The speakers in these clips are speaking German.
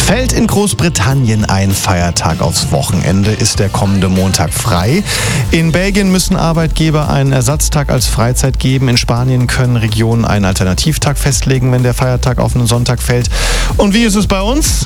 Fällt in Großbritannien ein Feiertag aufs Wochenende, ist der kommende Montag frei. In Belgien müssen Arbeitgeber einen Ersatztag als Freizeit geben. In Spanien können Regionen einen Alternativtag festlegen, wenn der Feiertag auf einen Sonntag fällt. Und wie ist es bei uns?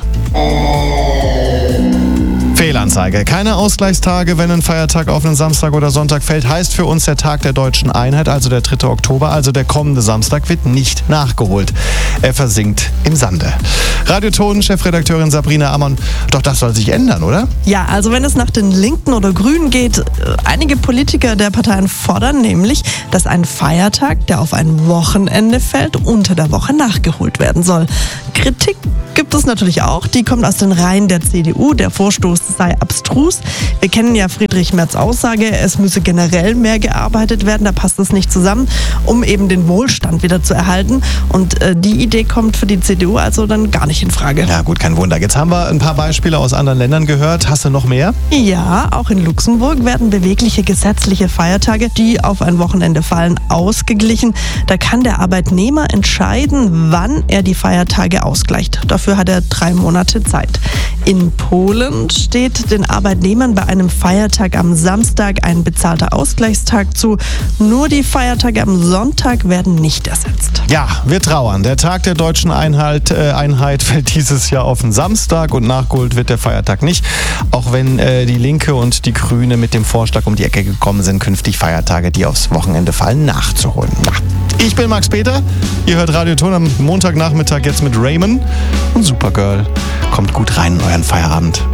Fehlanzeige. Keine Ausgleichstage, wenn ein Feiertag auf einen Samstag oder Sonntag fällt, heißt für uns der Tag der Deutschen Einheit, also der 3. Oktober, also der kommende Samstag, wird nicht nachgeholt. Er versinkt im Sande. Radioton-Chefredakteurin Sabrina Ammann, doch das soll sich ändern, oder? Ja, also wenn es nach den Linken oder Grünen geht, einige Politiker der Parteien fordern nämlich, dass ein Feiertag, der auf ein Wochenende fällt, unter der Woche nachgeholt werden soll. Kritik gibt es natürlich auch, die kommt aus den Reihen der CDU. Der Vorstoß sei abstrus. Wir kennen ja Friedrich Merz' Aussage, es müsse generell mehr gearbeitet werden, da passt es nicht zusammen, um eben den Wohlstand wieder zu erhalten. Und die Idee kommt für die CDU also dann gar nicht in Frage. Ja gut, kein Wunder. Jetzt haben wir ein paar Beispiele aus anderen Ländern gehört. Hast du noch mehr? Ja, auch in Luxemburg werden bewegliche gesetzliche Feiertage, die auf ein Wochenende fallen, ausgeglichen. Da kann der Arbeitnehmer entscheiden, wann er die Feiertage ausgleicht. Dafür hat er 3 Monate Zeit. In Polen steht den Arbeitnehmern bei einem Feiertag am Samstag ein bezahlter Ausgleichstag zu. Nur die Feiertage am Sonntag werden nicht ersetzt. Ja, wir trauern. Der Tag der Deutschen Einheit fällt dieses Jahr auf den Samstag und nachgeholt wird der Feiertag nicht. Auch wenn die Linke und die Grüne mit dem Vorschlag um die Ecke gekommen sind, künftig Feiertage, die aufs Wochenende fallen, nachzuholen. Ich bin Max Peter. Ihr hört Radioton am Montagnachmittag jetzt mit Raymond und Supergirl. Kommt gut rein in euren Feierabend.